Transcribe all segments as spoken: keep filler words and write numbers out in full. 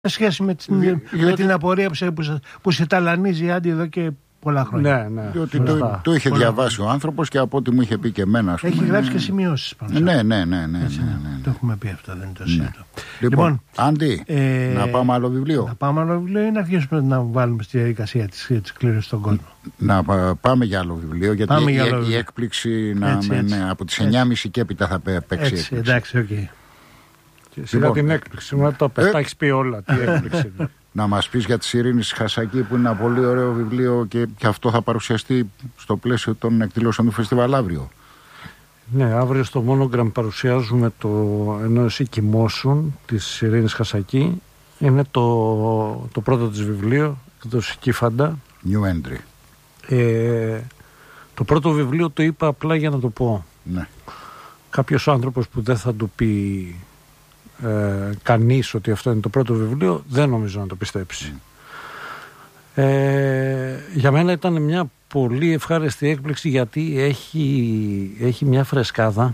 Σε σχέση με την, Δι, με την απορία που, που, που σε ταλανίζει η Άντι εδώ και πολλά χρόνια. Ναι, ναι. Διότι το, το είχε πολλά διαβάσει χρόνια. Ο άνθρωπος και από ό,τι μου είχε πει και εμένα. Έχει πούμε, γράψει και σημειώσεις πάνω. Ναι, ναι, ναι, ναι, ναι, ναι, ναι. Το έχουμε πει αυτό, δεν είναι το σύντο. Ναι. Λοιπόν, Άντι, ε, να πάμε άλλο βιβλίο. Να πάμε άλλο βιβλίο ή να αρχίσουμε να βάλουμε στη διαδικασία της κλήρωσης στον κόσμο. Να πάμε για άλλο βιβλίο, γιατί η, η, η έκπληξη να, έτσι, με, έτσι. Ναι, από τις εννιά και τριάντα και έπειτα θα παίξει έτσι, έκπληξη. Εντάξει, οκ. Okay. Σιγά λοιπόν, την έκπληξη, να το πες, ε, τα έχεις πει όλα, τι έκπληξη. Να μας πεις για τη Ειρήνη Χασακή, που είναι ένα πολύ ωραίο βιβλίο και, και αυτό θα παρουσιαστεί στο πλαίσιο των εκδηλώσεων του φεστιβάλ αύριο. Ναι, αύριο στο Monogram παρουσιάζουμε το «Ενώ εσύ κοιμώσουν» της Ειρήνης Χασακή. Είναι το, το πρώτο της βιβλίο, εκδόση Κύφαντα. New entry. Ε, το πρώτο βιβλίο το είπα απλά για να το πω. Ναι. Κάποιος άνθρωπος που δεν θα του πει ε, κανείς ότι αυτό είναι το πρώτο βιβλίο, δεν νομίζω να το πιστέψει. Mm. Ε, για μένα ήταν μια πολύ ευχάριστη έκπληξη, γιατί έχει, έχει μια φρεσκάδα.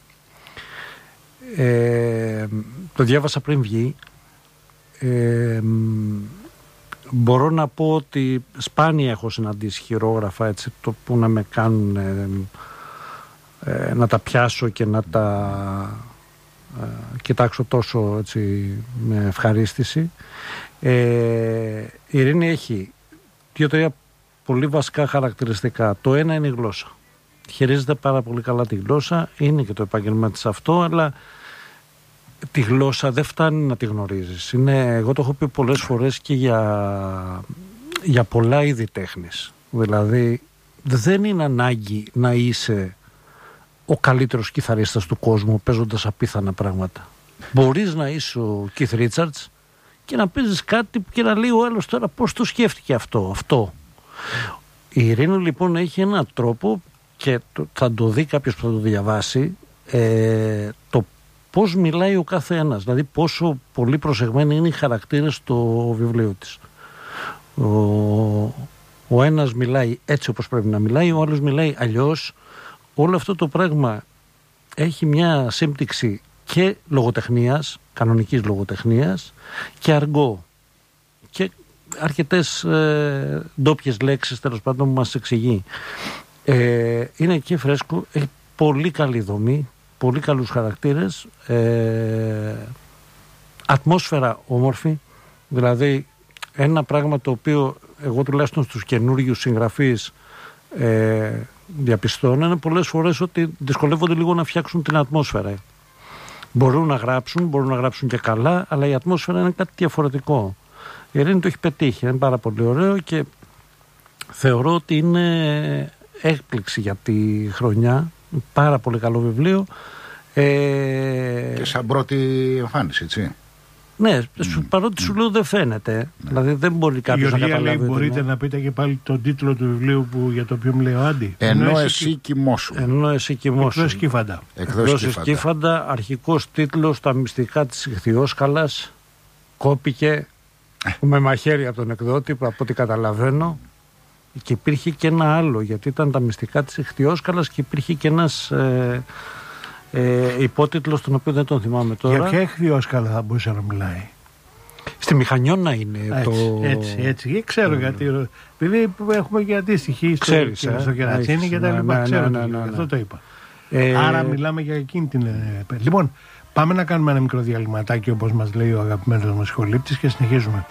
Ε, το διάβασα πριν βγει. Ε, μπορώ να πω ότι σπάνια έχω συναντήσει χειρόγραφα έτσι, το που να με κάνουν ε, ε, να τα πιάσω και να τα ε, κοιτάξω τόσο έτσι, με ευχαρίστηση. Ε, η Ειρήνη έχει δύο-τρία πολύ βασικά χαρακτηριστικά. Το ένα είναι η γλώσσα. Χειρίζεται πάρα πολύ καλά τη γλώσσα, είναι και το επάγγελμα της αυτό, αλλά τη γλώσσα δεν φτάνει να τη γνωρίζεις. Είναι, εγώ το έχω πει πολλές φορές και για, για πολλά είδη τέχνης. Δηλαδή δεν είναι ανάγκη να είσαι ο καλύτερος κιθαρίστας του κόσμου παίζοντας απίθανα πράγματα. Μπορείς να είσαι ο Keith Richards και να παίζεις κάτι και να λέει ο άλλος τώρα πώς το σκέφτηκε αυτό, αυτό. Η Ειρήνη λοιπόν έχει έναν τρόπο, και το, θα το δει κάποιος που θα το διαβάσει, ε, το πώς μιλάει ο κάθε ένας, δηλαδή πόσο πολύ προσεγμένοι είναι οι χαρακτήρες στο βιβλίο της. Ο, ο ένας μιλάει έτσι όπως πρέπει να μιλάει, ο άλλος μιλάει αλλιώς. Όλο αυτό το πράγμα έχει μια σύμπτυξη και λογοτεχνίας, κανονικής λογοτεχνίας, και αργό. Και αρκετές ε, ντόπιες λέξεις, τέλος πάντων, που μας εξηγεί. Ε, είναι και φρέσκο, έχει πολύ καλή δομή, πολύ καλούς χαρακτήρες, ε, ατμόσφαιρα όμορφη, δηλαδή ένα πράγμα το οποίο εγώ τουλάχιστον στους καινούριους συγγραφείς ε, διαπιστώνω είναι πολλές φορές ότι δυσκολεύονται λίγο να φτιάξουν την ατμόσφαιρα. Μπορούν να γράψουν, μπορούν να γράψουν και καλά, αλλά η ατμόσφαιρα είναι κάτι διαφορετικό. Η Ειρήνη το έχει πετύχει, είναι πάρα πολύ ωραίο και θεωρώ ότι είναι έκπληξη για τη χρονιά. Πάρα πολύ καλό βιβλίο. Ε... Και σαν πρώτη εμφάνιση, έτσι. Ναι, mm. παρότι σου λέω δεν φαίνεται. Mm. Δηλαδή δεν μπορεί κάποιος να καταλάβει. Λέει, μπορείτε είναι. να πείτε και πάλι τον τίτλο του βιβλίου που, για το οποίο μου λέει ο Άντι. Ενώ, Ενώ εσύ κοιμώσου. Ενώ εσύ κοιμώσου. Εκδόσεις Κύφαντα. Εκδόσεις Κύφαντα. Αρχικός τίτλος «Τα μυστικά της Ιχθυόσκαλας». Κόπηκε με μαχαίρι από τον εκδότη, από ό,τι καταλαβαίνω. Και υπήρχε και ένα άλλο, γιατί ήταν «Τα μυστικά της Ιχθυόσκαλας» και υπήρχε και ένας ε, ε, υπότιτλος, τον οποίο δεν τον θυμάμαι τώρα. Για ποια Ιχθυόσκαλα θα μπορούσε να μιλάει? Στη Μηχανιώνα είναι. Έτσι, το... έτσι, έτσι. Ξέρω mm. γιατί. Επειδή έχουμε και αντίστοιχη στο, Ξέρεις, και, ε, στο Κερατσίνη και τα λοιπά. Ναι, Ξέρω ναι, ναι, ναι, ναι. αυτό το είπα. Ε... Άρα μιλάμε για εκείνη την. Λοιπόν, πάμε να κάνουμε ένα μικρό διαλυματάκι, όπως μας λέει ο αγαπημένος μας σχολήπτης, και συνεχίζουμε.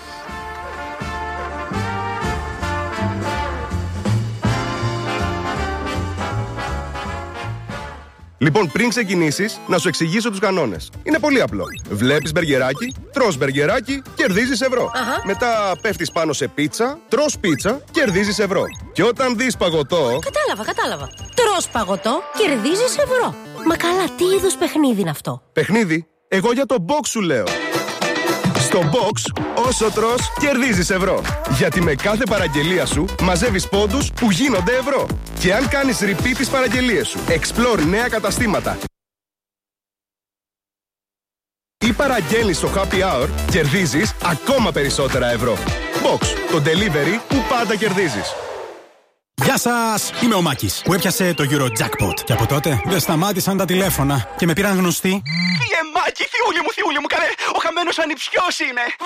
Λοιπόν, πριν ξεκινήσεις, να σου εξηγήσω τους κανόνες. Είναι πολύ απλό. Βλέπεις μπεργκεράκι, τρως μπεργκεράκι, κερδίζεις ευρώ. Αχα. Μετά πέφτεις πάνω σε πίτσα, τρως πίτσα, κερδίζεις ευρώ. Και όταν δεις παγωτό... Κατάλαβα, κατάλαβα. Τρως παγωτό, κερδίζεις ευρώ. Μα καλά, τι είδους παιχνίδι είναι αυτό? Παιχνίδι? Εγώ για το box σου λέω. Στο box, όσο τρως, κερδίζεις ευρώ. Γιατί με κάθε παραγγελία σου μαζεύεις πόντους που γίνονται ευρώ. Και αν κάνεις repeat τις παραγγελίες σου, explore νέα καταστήματα ή παραγγέλνεις στο happy hour, κερδίζεις ακόμα περισσότερα ευρώ. Box, το delivery που πάντα κερδίζεις. Γεια Γεια σας! Είμαι ο Μάκης που έπιασε το Eurojackpot. Και από τότε δεν σταμάτησαν τα τηλέφωνα και με πήραν γνωστοί. Φίλε Μάκη, θειούλη μου, θειούλη μου, καλέ! Ο χαμένος ανιψιός είμαι!